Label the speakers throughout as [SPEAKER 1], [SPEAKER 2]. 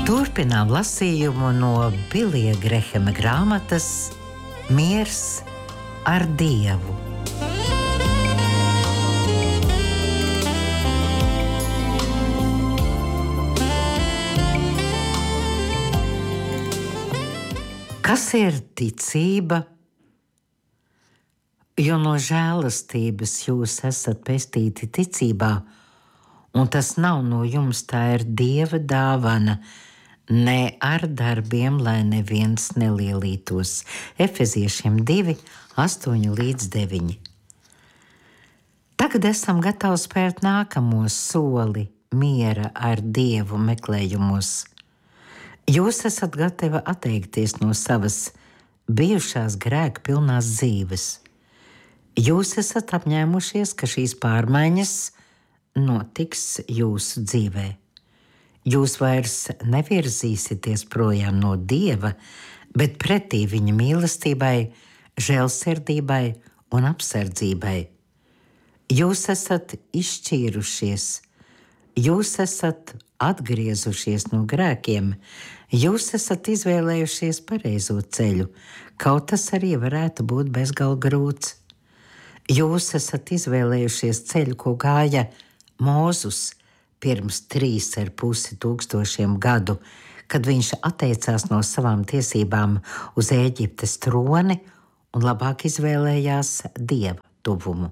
[SPEAKER 1] Turpinām lasījumu no Bilija Grehema grāmatas Miers ar Dievu. Kas ir ticība? Jo no žēlastības jūs esat pestīti ticībā, un tas nav no jums, tā ir Dieva dāvana, ne ar darbiem, lai neviens nelielītos. Efeziešiem 2, 8-9. Tagad esam gatavi spērt nākamo soli miera ar Dievu meklējumos. Jūs esat gatavi atteikties no savas bijušās grēka pilnās dzīves. Jūs esat apņēmušies, ka šīs pārmaiņas notiks jūsu dzīvē. Jūs vairs nevirzīsieties projām no Dieva, bet pretī viņa mīlestībai, žēlsirdībai un apsardzībai. Jūs esat izšķīrušies, jūs esat atgriezušies no grēkiem, jūs esat izvēlējušies pareizo ceļu, kaut tas arī varētu būt bezgalīgi grūts. Jūs esat izvēlējušies ceļu, ko gāja Mūzus pirms 3,5 tūkstošiem gadu, kad viņš atteicās no savām tiesībām uz Ēģiptes troni un labāk izvēlējās Dieva tuvumu.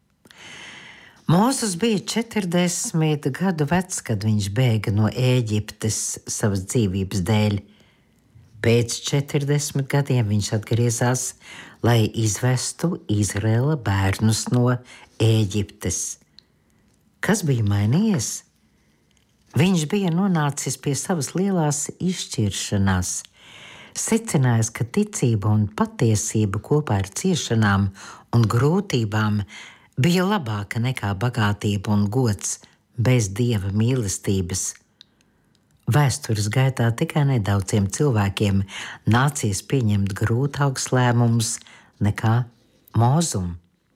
[SPEAKER 1] Mūzus bija 40 gadu vecs, kad viņš bēga no Ēģiptes savas dzīvības dēļ. Pēc 40 gadiem viņš atgriezās, lai izvestu Izraēla bērnus no Ēģiptes. Kas bija mainījies? Viņš bija nonācis pie savas lielās izšķiršanās, secinājis, ka ticība un patiesība kopā ar ciešanām un grūtībām bija labāka nekā bagātība un gods bez Dieva mīlestības. Vēstures gaitā tikai nedaudziem cilvēkiem nācies pieņemt grūtākus lēmumus nekā Mūzum.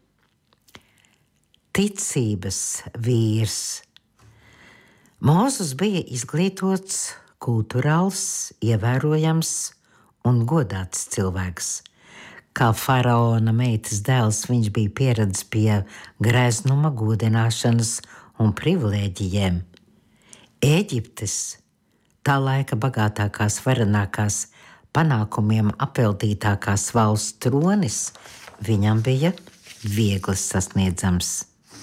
[SPEAKER 1] Ticības vīrs. Mūzus bija izglītots, kulturāls, ievērojams un godāts cilvēks. Kā faraona meitas dēls, viņš bija pieredzis pie greznuma, godināšanas un privilēģijiem. Ēģiptes, tā laika bagātākās, varenākās, panākumiem apveltītākās valsts tronis, viņam bija viegli sasniedzams.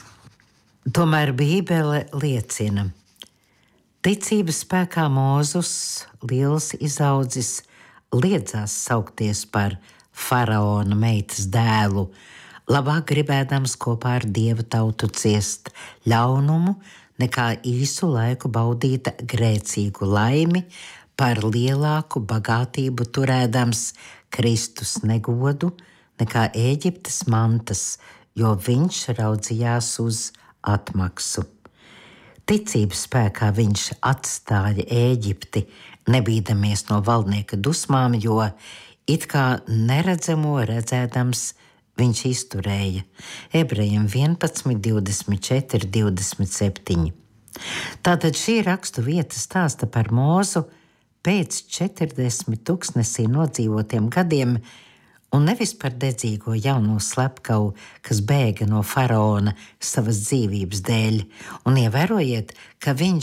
[SPEAKER 1] Tomēr Bībele liecina, ticības spēkā Mūzus, liels izaudzis, liedzās saukties par faraona meitas dēlu, labāk gribēdams kopā ar Dieva tautu ciest ļaunumu, nekā īsu laiku baudīt grēcīgu laimi, par lielāku bagātību turēdams Kristus negodu, nekā Ēģiptes mantas, jo viņš raudzījās uz atmaksu. Ticības spēkā viņš atstāja Ēģipti, nebīdamies no valdnieka dusmām, jo it kā neredzamo redzēdams viņš izturēja. Ebrejiem 11, 24, 27. Tātad šī rakstu vieta stāsta par Mūzu pēc 40 tūkstnesī nodzīvotiem gadiem, un nevis par dedzīgo jauno slepkavu, kas bēga no faraona savas dzīvības dēļ. Un ievērojiet, ka viņš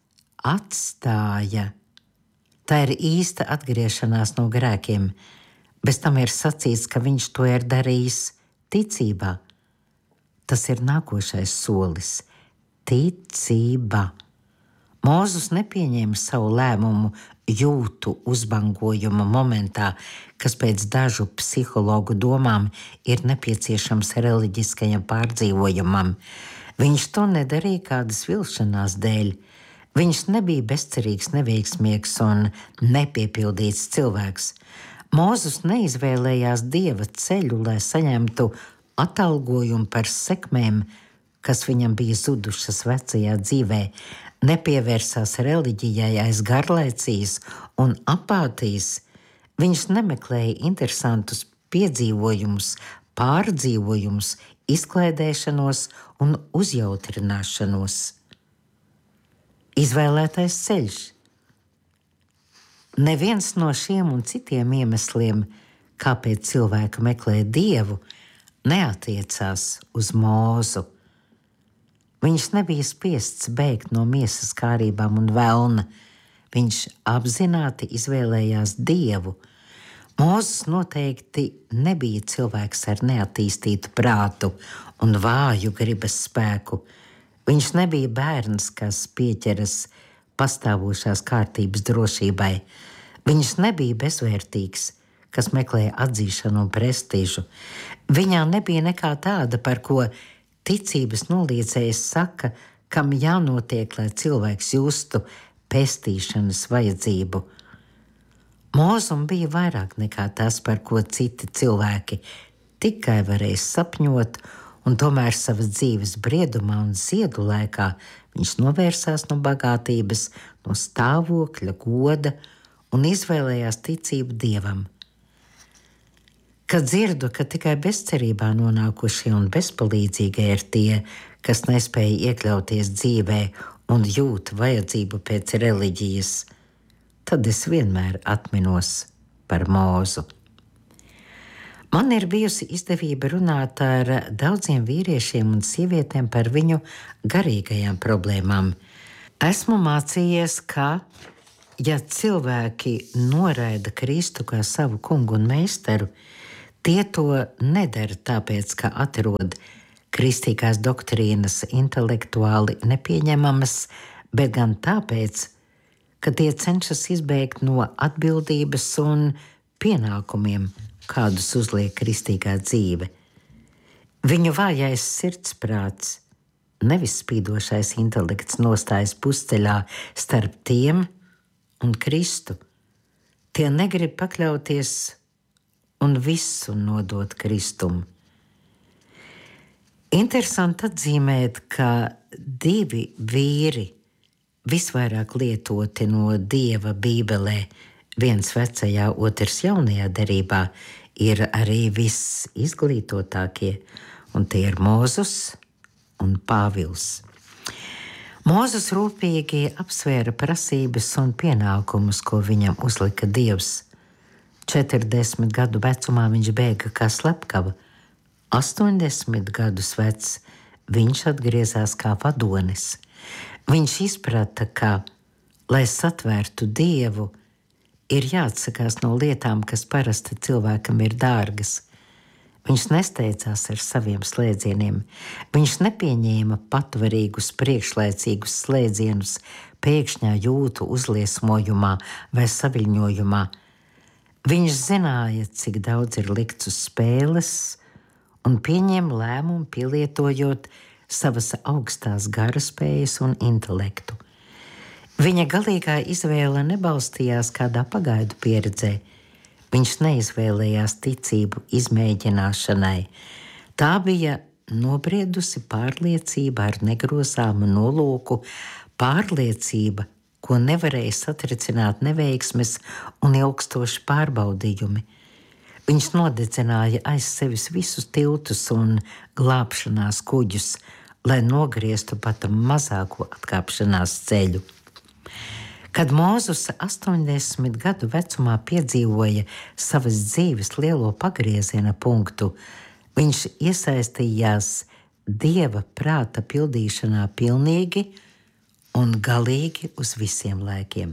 [SPEAKER 1] atstāja. Tā ir īsta atgriešanās no grēkiem. Bez tam ir sacīts, ka viņš to ir darījis ticībā. Tas ir nākošais solis – ticība. Mūzus nepieņēma savu lēmumu jūtu uzbangojuma momentā, kas pēc dažu psihologu domām ir nepieciešams reliģiskajam pārdzīvojumam. Viņš to nedarīja kādas vilšanās dēļ. Viņš nebija bezcerīgs, neveiksmīgs un nepiepildīts cilvēks. Mūzus neizvēlējās Dieva ceļu, lai saņemtu atalgojumu par sekmēm, kas viņam bija zudušas vecajā dzīvē, nepievērsās reliģijai aiz garlaicības un apātijas. Viņš nemeklēja interesantus piedzīvojumus, pārdzīvojumus, izklaidēšanos un uzjautrināšanos. Izvēlētais ceļš Neviens no šiem un citiem iemesliem, kāpēc cilvēki meklē Dievu, neatiecās uz Mūzu. Viņš nebija spiests bēgt no miesas kārībām un velna. Viņš apzināti izvēlējās Dievu. Mūzes noteikti nebija cilvēks ar neattīstītu prātu un vāju gribas spēku. Viņš nebija bērns, kas pieķeras pastāvošās kārtības drošībai. Viņš nebija bezvērtīgs, kas meklē atzīšanu un prestižu. Viņā nebija nekā tāda, par ko ticības noliedzējs saka, kam jānotiek, lai cilvēks justu pestīšanas vajadzību. Mūzum bija vairāk nekā tas, par ko citi cilvēki tikai varēja sapņot, un tomēr savas dzīves briedumā un ziedu laikā viņš novērsās no bagātības, no stāvokļa, goda un izvēlējās ticību Dievam. Kad dzirdu, ka tikai bezcerībā nonākušie un bezpalīdzīgie ir tie, kas nespēja iekļauties dzīvē un jūt vajadzību pēc reliģijas, tad es vienmēr atminos par Mūzu. Man ir bijusi izdevība runāt ar daudziem vīriešiem un sievietēm par viņu garīgajām problēmām. Esmu mācījies, ka, ja cilvēki noraida Kristu kā savu kungu un meistaru, tie to nedara tāpēc, ka atrod kristīgās doktrīnas intelektuāli nepieņemamas, bet gan tāpēc, ka tie cenšas izbēgt no atbildības un pienākumiem, kādus uzliek kristīgā dzīve. Viņu vājais sirdsprāts, nevis spīdošais intelekts nostājas pusceļā starp tiem un Kristu. Tie negrib pakļauties un visu nodot Kristum. Interesanti atzīmēt, ka divi vīri visvairāk lietoti no Dieva Bībelē, viens vecajā, otrs jaunajā derībā, ir arī visizglītotākie, un tie ir Mūzus un Pāvils. Mūzus rūpīgi apsvēra prasības un pienākumus, ko viņam uzlika Dievs. 40 gadu vecumā viņš bēga kā slepkava. 80 gadus vecs viņš atgriezās kā vadonis. Viņš izprata, ka, lai satvērtu Dievu, ir jāatsakās no lietām, kas parasti cilvēkam ir dārgas. Viņš nesteidzās ar saviem slēdzieniem. Viņš nepieņēma patvarīgus, priekšlaicīgus slēdzienus pēkšņā jūtu uzliesmojumā vai saviļņojumā. Viņš zināja, cik daudz ir likts uz spēles, un pieņēma lēmumu pielietojot savas augstās garaspējas un intelektu. Viņa galīgā izvēle nebalstījās kādā pagaidu pieredzē. Viņš neizvēlējās ticību izmēģināšanai. Tā bija nobriedusi pārliecība ar negrozāmu nolūku, pārliecība, ko nevarēja satricināt neveiksmes un ilgstoši pārbaudījumi. Viņš nodedzināja aiz sevis visus tiltus un glābšanās kuģus, lai nogrieztu pat mazāko atkāpšanās ceļu. Kad Mūzus 80 gadu vecumā piedzīvoja savas dzīves lielo pagrieziena punktu, viņš iesaistījās Dieva prāta pildīšanā pilnīgi un galīgi uz visiem laikiem.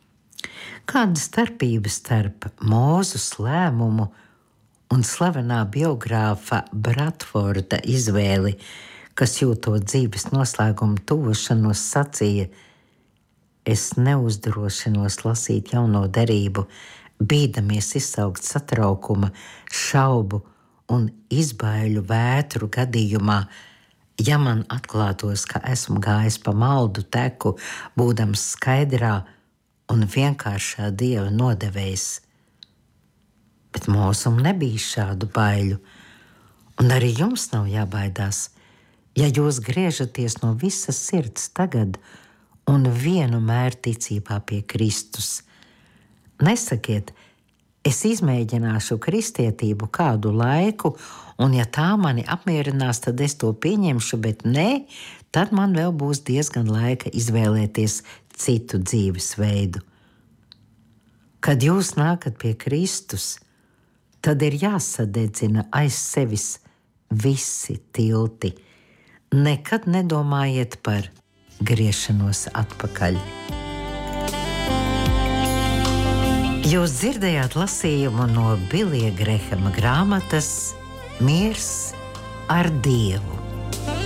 [SPEAKER 1] Kāda starpība starp Mūzus lēmumu un slavenā biogrāfa Bradforda izvēli, kas jūtot dzīves noslēguma tuvošanos sacīja: es neuzdrošinos lasīt jauno derību, bīdamies izsaukt satraukuma, šaubu un izbaiļu vētru gadījumā, ja man atklātos, ka esmu gājis pa maldu teku, būdams skaidrā un vienkāršā Dieva nodevējs. Bet Mūzum nebija šādu baiļu, un arī jums nav jābaidās, ja jūs griežaties no visas sirds tagad un vienmēr ticībā pie Kristus. Nesakiet, es izmēģināšu kristietību kādu laiku, un ja tā mani apmierinās, tad es to pieņemšu, bet nē, tad man vēl būs diezgan laika izvēlēties citu dzīvesveidu. Kad jūs nākat pie Kristus, tad ir jāsadedzina aiz sevis visi tilti. Nekad nedomājiet par griešanos atpakaļ. Jūs dzirdējāt lasījumu no Bilija Grehama grāmatas Miers ar Dievu.